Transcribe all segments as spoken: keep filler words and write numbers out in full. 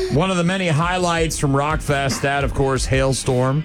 One of the many highlights from Rockfest, that, of course, Hailstorm.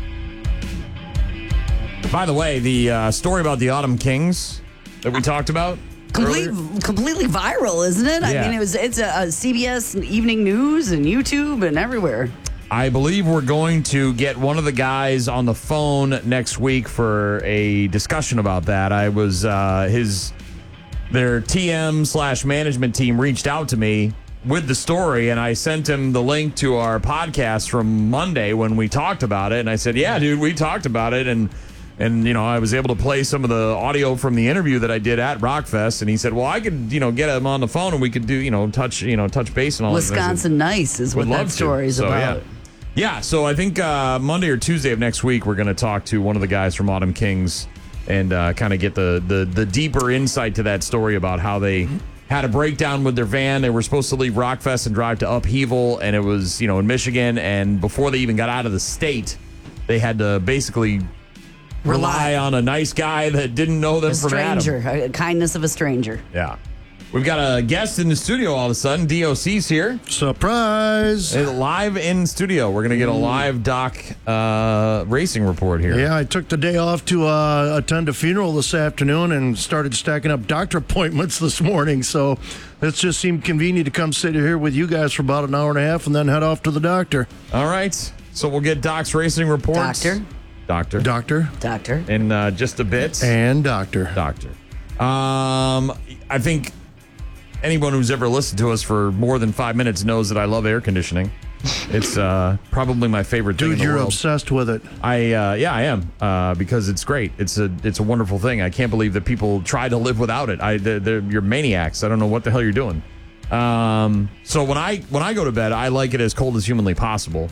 By the way, the uh, story about the Autumn Kings that we talked about Complete, earlier? completely viral, isn't it? Yeah. I mean, it was it's a, a C B S Evening News and YouTube and everywhere. I believe we're going to get one of the guys on the phone next week for a discussion about that. I was uh, his their T M slash management team reached out to me with the story, and I sent him the link to our podcast from Monday when we talked about it. And I said, "Yeah, dude, we talked about it." And and you know, I was able to play some of the audio from the interview that I did at Rockfest. And he said, "Well, I could you know get him on the phone and we could do you know touch you know touch base and all." Wisconsin Nice is what that story is so, about. Yeah. Yeah, so I think uh, Monday or Tuesday of next week, we're going to talk to one of the guys from Autumn Kings and uh, kind of get the, the the deeper insight to that story about how they had a breakdown with their van. They were supposed to leave Rockfest and drive to Upheaval, and it was, you know, in Michigan. And before they even got out of the state, they had to basically rely, rely on a nice guy that didn't know them a from stranger, Adam. a kindness of a stranger. Yeah. We've got a guest in the studio all of a sudden. D O C's here. Surprise. And live in studio. We're going to get a live Doc uh, racing report here. Yeah, I took the day off to uh, attend a funeral this afternoon and started stacking up doctor appointments this morning. So it just seemed convenient to come sit here with you guys for about an hour and a half and then head off to the doctor. All right. So we'll get Doc's racing reports. Doctor. Doctor. Doctor. Doctor. In uh, just a bit. And doctor. Doctor. Um, I think anyone who's ever listened to us for more than five minutes knows that I love air conditioning. It's uh, probably my favorite thing Dude, in the you're world. obsessed with it. I uh, yeah, I am uh, because it's great. It's a it's a wonderful thing. I can't believe that people try to live without it. I they're, they're, you're maniacs. I don't know what the hell you're doing. Um, so when I when I go to bed, I like it as cold as humanly possible.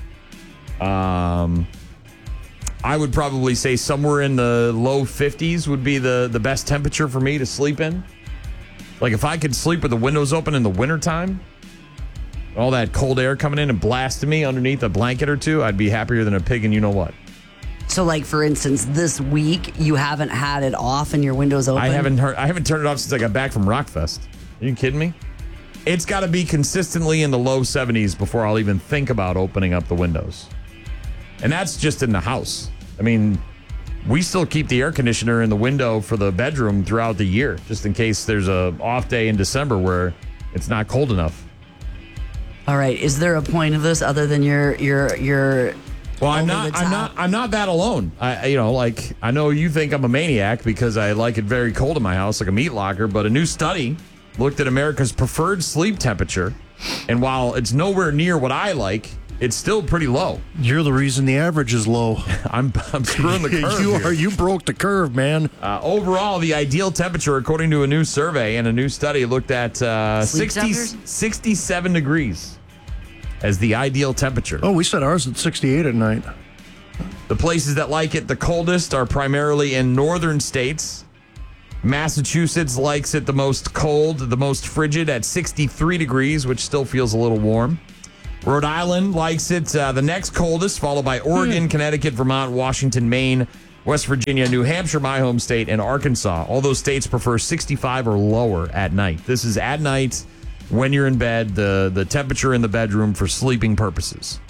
Um, I would probably say somewhere in the low fifties would be the the best temperature for me to sleep in. Like, if I could sleep with the windows open in the wintertime, all that cold air coming in and blasting me underneath a blanket or two, I'd be happier than a pig and you know what. So, like, for instance, this week, you haven't had it off and your windows open? I haven't heard, I haven't turned it off since I got back from Rockfest. Are you kidding me? It's got to be consistently in the low seventies before I'll even think about opening up the windows. And that's just in the house. I mean, we still keep the air conditioner in the window for the bedroom throughout the year, just in case there's a off day in December where it's not cold enough. All right. Is there a point of this other than your your your? Well, I'm not. I'm not. I'm not that alone. I, you know, like I know you think I'm a maniac because I like it very cold in my house, like a meat locker. But a new study looked at America's preferred sleep temperature, and while it's nowhere near what I like, it's still pretty low. You're the reason the average is low. I'm, I'm screwing the curve. you here. are. You broke the curve, man. Uh, overall, the ideal temperature, according to a new survey and a new study, looked at uh, sixty, sixty-seven degrees as the ideal temperature. Oh, we set ours at sixty-eight at night. The places that like it the coldest are primarily in northern states. Massachusetts likes it the most cold, the most frigid at sixty-three degrees, which still feels a little warm. Rhode Island likes it uh, the next coldest, followed by Oregon, hmm. Connecticut, Vermont, Washington, Maine, West Virginia, New Hampshire, my home state, and Arkansas. All those states prefer sixty-five or lower at night. This is at night when you're in bed, the, the temperature in the bedroom for sleeping purposes.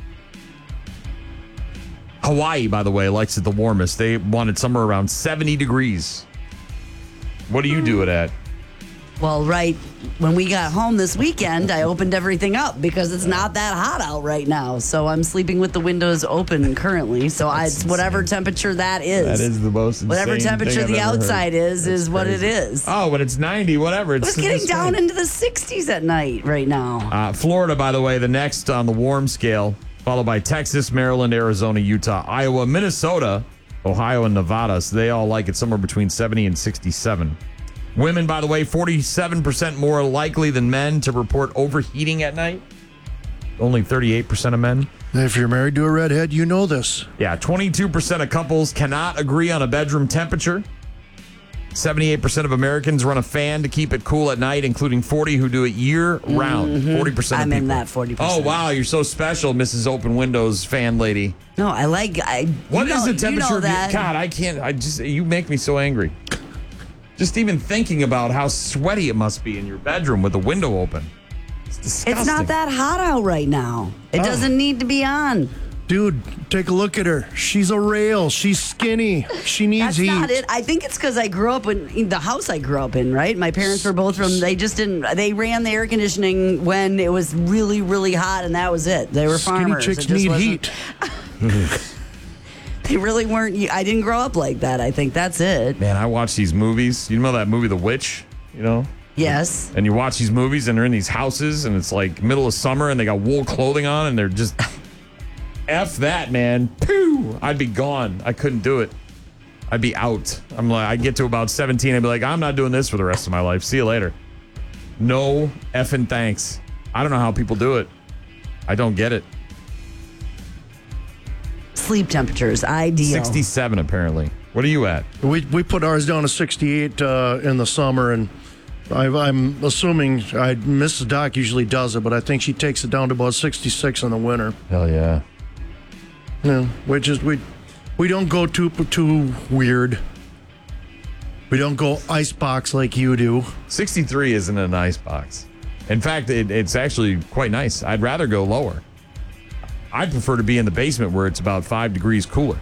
Hawaii, by the way, likes it the warmest. They want it somewhere around seventy degrees. What do you do it at? Well, right when we got home this weekend, I opened everything up because it's not that hot out right now. So I'm sleeping with the windows open currently. So I, it's whatever temperature that is. That is the most insane Whatever temperature the outside heard. is, That's is what crazy. it is. Oh, when it's ninety, whatever. It's, it's getting it's down fine. into the sixties at night right now. Uh, Florida, by the way, the next on the warm scale, followed by Texas, Maryland, Arizona, Utah, Iowa, Minnesota, Ohio, and Nevada. So they all like it somewhere between seventy and sixty-seven. Women, by the way, forty-seven percent more likely than men to report overheating at night. Only thirty-eight percent of men. If you're married to a redhead, you know this. Yeah, twenty-two percent of couples cannot agree on a bedroom temperature. seventy-eight percent of Americans run a fan to keep it cool at night, including forty who do it year-round. Mm-hmm. forty percent of I'm people. in that forty percent. Oh, wow, you're so special, Missus Open Windows fan lady. No, I like... I, What you is know, the temperature you know of your... that. God, I can't... I just... You make me so angry. Just even thinking about how sweaty it must be in your bedroom with the window open. It's disgusting. It's not that hot out right now. It Oh. doesn't need to be on. Dude, take a look at her. She's a rail. She's skinny. She needs That's heat. not it. I think it's because I grew up in, in the house I grew up in, right? My parents were both from, they just didn't, they ran the air conditioning when it was really, really hot, and that was it. They were Skinny farmers. chicks It just need wasn't- heat. They really weren't, I didn't grow up like that. I think that's it. Man, I watch these movies. You know that movie, The Witch? You know? Yes. And you watch these movies and they're in these houses and it's like middle of summer and they got wool clothing on and they're just F that, man. Pooh! I'd be gone. I couldn't do it. I'd be out. I'm like, I'd get to about seventeen. I'd be like, I'm not doing this for the rest of my life. See you later. No effing thanks. I don't know how people do it. I don't get it. Sleep temperatures, ideal. sixty-seven apparently. What are you at? We we put ours down to sixty-eight uh, in the summer, and I, I'm assuming I, Missus Doc usually does it, but I think she takes it down to about sixty-six in the winter. Hell yeah. Yeah, we just we we don't go too too weird. We don't go icebox like you do. sixty-three isn't an ice box. In fact, it, it's actually quite nice. I'd rather go lower. I'd prefer to be in the basement where it's about five degrees cooler.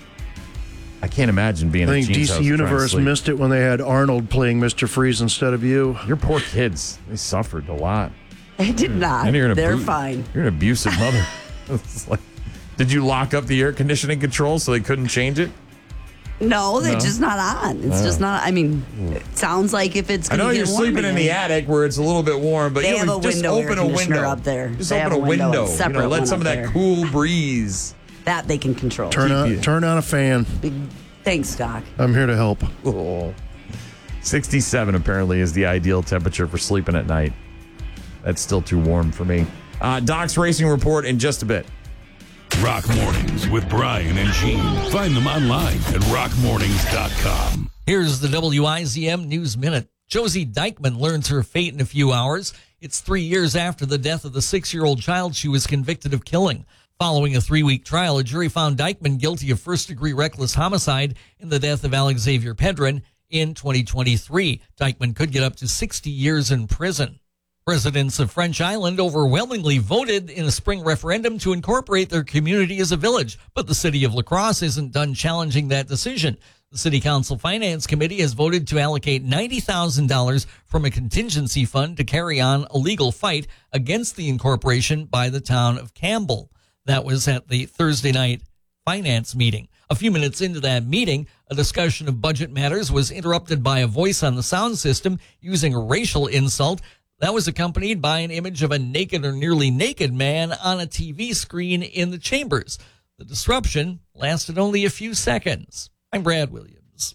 I can't imagine being I in think Gene's D house C trying to Universe sleep. missed it when they had Arnold playing Mister Freeze instead of you. Your poor kids. They suffered a lot. They did not. And you're an They're abu- fine. You're an abusive mother. It's like, did you lock up the air conditioning control so they couldn't change it? No, they're No? just not on. It's just not. I mean, it sounds like if it's. I Gonna know get you're warm sleeping in the again- attic where it's a little bit warm, but They you have know, a just window air open a conditioner window up there. Just They open have a a window, window. a You separate know, let one some of up that there. cool breeze. That they can control. Turn on you- turn on a fan. Big, thanks, Doc. I'm here to help. Oh. sixty-seven apparently is the ideal temperature for sleeping at night. That's still too warm for me. Uh, Doc's Racing Report in just a bit. Rock Mornings with Brian and Gene. Find them online at rock mornings dot com. Here's the W I Z M News Minute. Josie Dykman learns her fate in a few hours. It's three years after the death of the six-year-old child she was convicted of killing. Following a three-week trial, a jury found Dykman guilty of first-degree reckless homicide in the death of Alex Xavier Pedron in twenty twenty-three. Dykman could get up to sixty years in prison. Residents of French Island overwhelmingly voted in a spring referendum to incorporate their community as a village, but the city of La Crosse isn't done challenging that decision. The City Council Finance Committee has voted to allocate ninety thousand dollars from a contingency fund to carry on a legal fight against the incorporation by the town of Campbell. That was at the Thursday night finance meeting. A few minutes into that meeting, a discussion of budget matters was interrupted by a voice on the sound system using a racial insult. That was accompanied by an image of a naked or nearly naked man on a T V screen in the chambers. The disruption lasted only a few seconds. I'm Brad Williams.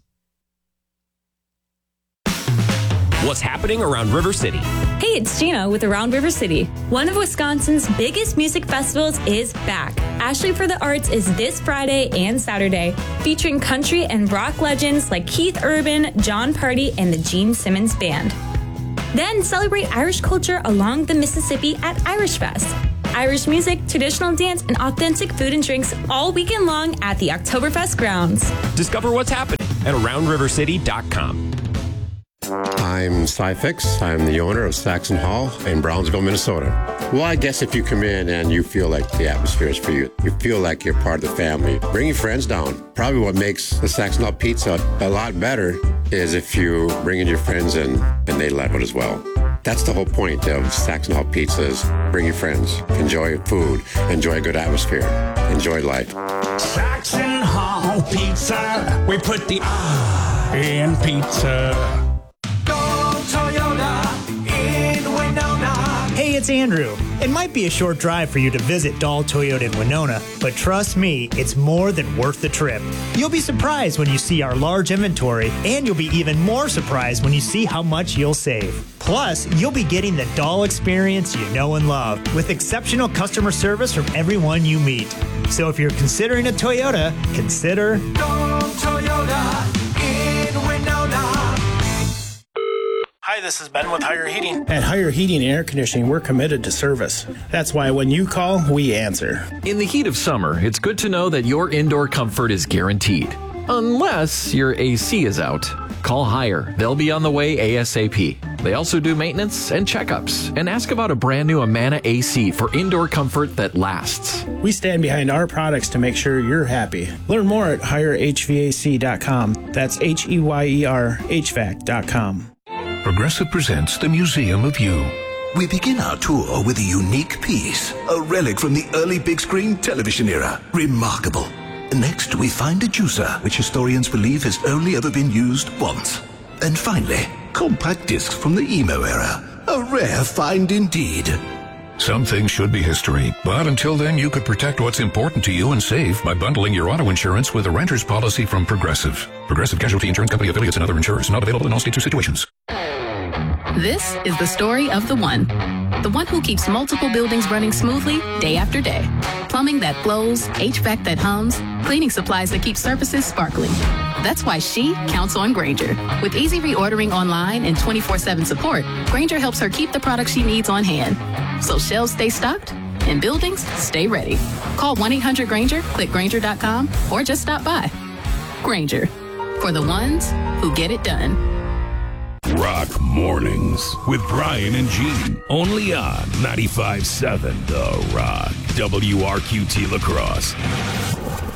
What's happening around River City? Hey, it's Gina with Around River City. One of Wisconsin's biggest music festivals is back. Ashley for the Arts is this Friday and Saturday, featuring country and rock legends like Keith Urban, John Party, and the Gene Simmons Band. Then celebrate Irish culture along the Mississippi at Irish Fest. Irish music, traditional dance, and authentic food and drinks all weekend long at the Oktoberfest grounds. Discover what's happening at around river city dot com. I'm Cy Fix. I'm the owner of Saxon Hall in Brownsville, Minnesota. Well, I guess if you come in and you feel like the atmosphere is for you, you feel like you're part of the family, bring your friends down. Probably what makes the Saxon Hall pizza a lot better is if you bring in your friends and, and they love it as well. That's the whole point of Saxon Hall pizzas. Bring your friends, enjoy food, enjoy a good atmosphere, enjoy life. Saxon Hall Pizza. We put the ah in pizza. Go Toyota in Winona. Hey, it's Andrew. It might be a short drive for you to visit Dahl Toyota in Winona, but trust me, it's more than worth the trip. You'll be surprised when you see our large inventory, and you'll be even more surprised when you see how much you'll save. Plus, you'll be getting the Dahl experience you know and love, with exceptional customer service from everyone you meet. So if you're considering a Toyota, consider Go Toyota in Winona. Hi, this is Ben with Higher Heating. At Higher Heating and Air Conditioning, we're committed to service. That's why when you call, we answer. In the heat of summer, it's good to know that your indoor comfort is guaranteed. Unless your A C is out. Call Higher. They'll be on the way ASAP. They also do maintenance and checkups. And ask about a brand new Amana A C for indoor comfort that lasts. We stand behind our products to make sure you're happy. Learn more at hire H V A C dot com. That's H E Y E R H V A C dot com. Progressive presents the Museum of You. We begin our tour with a unique piece, a relic from the early big screen television era. Remarkable. Next, we find a juicer, which historians believe has only ever been used once. And finally, compact discs from the emo era. A rare find indeed. Some things should be history, but until then, you could protect what's important to you and save by bundling your auto insurance with a renter's policy from Progressive. Progressive Casualty Insurance Company affiliates and other insurers. Not available in all states or situations. This is the story of the one. The one who keeps multiple buildings running smoothly day after day. Plumbing that flows, H V A C that hums, cleaning supplies that keep surfaces sparkling. That's why she counts on Grainger. With easy reordering online and twenty-four seven support, Grainger helps her keep the products she needs on hand. So shelves stay stocked and buildings stay ready. Call one eight hundred Grainger, click Grainger dot com, or just stop by. Grainger, for the ones who get it done. Rock Mornings with Brian and Gene. Only on ninety-five point seven The Rock. W R Q T La Crosse.